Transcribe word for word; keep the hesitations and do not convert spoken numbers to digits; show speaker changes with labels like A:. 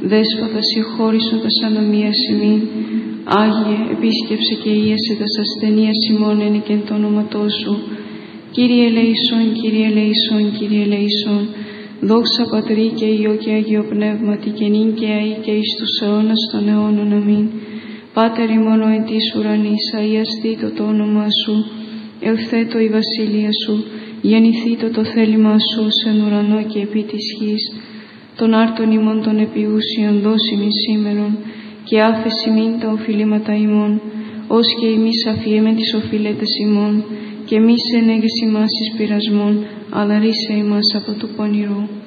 A: Δέσποτα συγχώρησοντας ανομίας ημίν, Άγιε, επίσκεψε και ίασε τας ασθενείας ημών εν και εν το όνοματό σου. Κύριε ελεησόν, Κύριε ελεησόν, Κύριε ελεησόν, δόξα Πατρί και Υιό και Αγίο Πνεύματι και νυν και αεί και εις τους αιώνας των αιώνων. Αμήν. Πάτερ ημών ο εν της ουρανής, αγιαστήτω το όνομά σου, ελθέτω η βασιλεία σου, γεννηθήτω το θέλημά σου ως εν ουρανό και επί της γης. Των άρτων ημών των επιούσιων δώσει μη σήμερον, και άφεση μην τα οφειλήματα ημών, ως και εμείς αφιέμεν τις οφειλέτες ημών, και μη σε ενέγες ημάς εις πειρασμόν, αλλά ρίσε ημάς από του πονηρού.